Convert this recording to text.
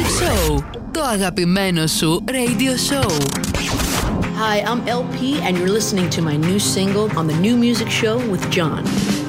Music Show, το αγαπημένο σου radio show. Hi, I'm LP and you're listening to my new single on the New Music Show with John.